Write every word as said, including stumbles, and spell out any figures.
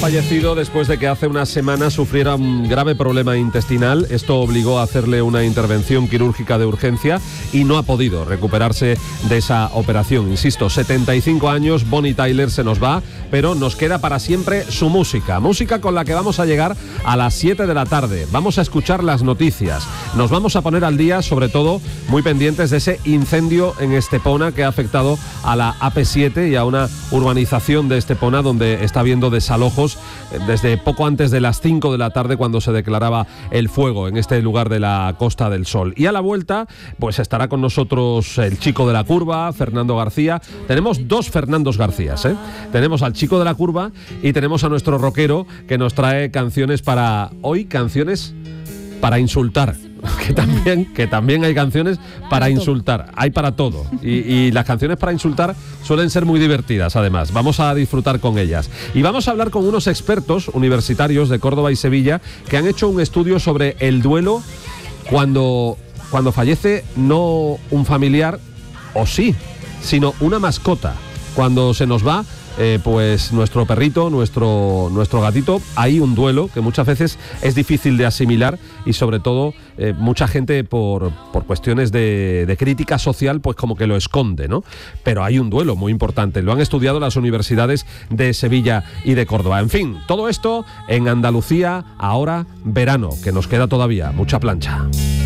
fallecido después de que hace unas semanas sufriera un grave problema intestinal. Esto obligó a hacerle una intervención quirúrgica de urgencia y no ha podido recuperarse de esa operación. Insisto, setenta y cinco años, Bonnie Tyler se nos va, pero nos queda para siempre su música. Música con la que vamos a llegar a las siete de la tarde. Vamos a escuchar las noticias. Nos vamos a poner al día, sobre todo, muy pendientes de ese incendio en Estepona que ha afectado a la A P siete y a una urbanización de Estepona donde está habiendo desalojos desde poco antes de las cinco de la tarde, cuando se declaraba el fuego en este lugar de la Costa del Sol. Y a la vuelta, pues estará con nosotros el chico de la curva, Fernando García. Tenemos dos Fernandos Garcías, ¿eh? Tenemos al chico de la curva y tenemos a nuestro rockero que nos trae canciones para hoy, canciones para insultar. Que también, que también hay canciones para insultar, hay para todo. Y, y las canciones para insultar suelen ser muy divertidas, además. Vamos a disfrutar con ellas. Y vamos a hablar con unos expertos universitarios de Córdoba y Sevilla que han hecho un estudio sobre el duelo cuando, cuando fallece no un familiar, o sí, sino una mascota. Cuando se nos va Eh, pues nuestro perrito, nuestro, nuestro gatito, hay un duelo que muchas veces es difícil de asimilar y sobre todo eh, mucha gente por, por cuestiones de, de crítica social pues como que lo esconde, ¿no? Pero hay un duelo muy importante, lo han estudiado las universidades de Sevilla y de Córdoba. En fin, todo esto en Andalucía, ahora verano, que nos queda todavía mucha plancha.